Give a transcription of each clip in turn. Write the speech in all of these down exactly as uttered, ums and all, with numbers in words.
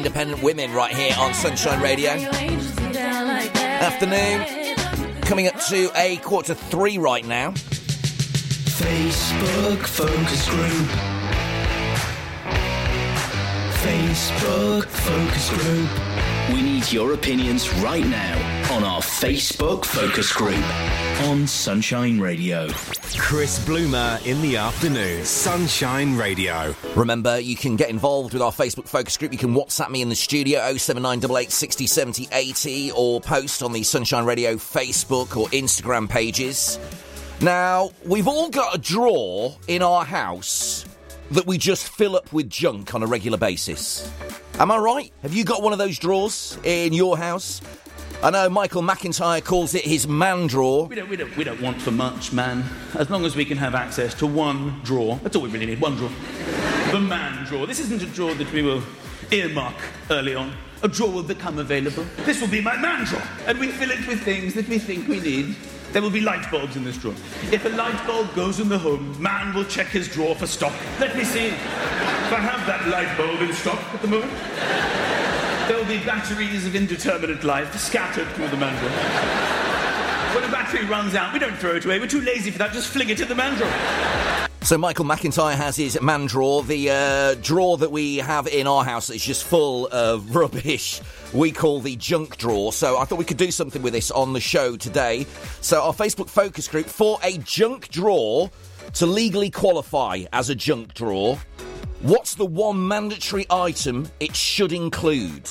independent women right here on Sunshine Radio. Afternoon. Coming up to a quarter to three right now. Facebook focus group. Facebook focus group. We need your opinions right now on our Facebook focus group on Sunshine Radio. Chris Bloomer in the afternoon, Sunshine Radio. Remember, you can get involved with our Facebook focus group. You can WhatsApp me in the studio, oh seven nine eight eight six oh seven oh eight oh, or post on the Sunshine Radio Facebook or Instagram pages. Now, we've all got a drawer in our house that we just fill up with junk on a regular basis. Am I right? Have you got one of those drawers in your house? I know Michael McIntyre calls it his man drawer. We don't, we don't, we don't want for much, man. As long as we can have access to one drawer. That's all we really need, one drawer. The man drawer. This isn't a drawer that we will earmark early on. A drawer will become available. This will be my man drawer. And we fill it with things that we think we need. There will be light bulbs in this drawer. If a light bulb goes in the home, man will check his drawer for stock. Let me see if I have that light bulb in stock at the moment. There will be batteries of indeterminate life scattered through the man drawer. When a battery runs out, we don't throw it away. We're too lazy for that. Just fling it in the man drawer. So Michael McIntyre has his man drawer, the uh, drawer that we have in our house that's just full of rubbish. We call the junk drawer. So I thought we could do something with this on the show today. So our Facebook focus group, for a junk drawer to legally qualify as a junk drawer, what's the one mandatory item it should include?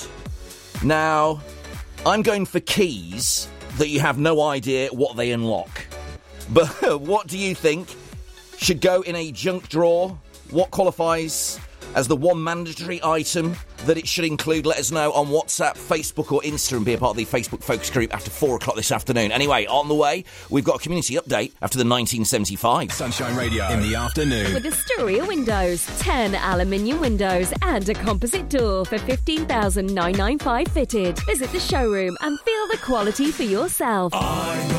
Now, I'm going for keys that you have no idea what they unlock. But what do you think should go in a junk drawer? What qualifies as the one mandatory item that it should include? Let us know on WhatsApp, Facebook or Insta and be a part of the Facebook focus group after four o'clock this afternoon. Anyway, on the way, we've got a community update after the nineteen seventy-five. Sunshine Radio in the afternoon. With Astoria Windows, ten aluminium windows and a composite door for fifteen thousand nine hundred ninety-five fitted. Visit the showroom and feel the quality for yourself. I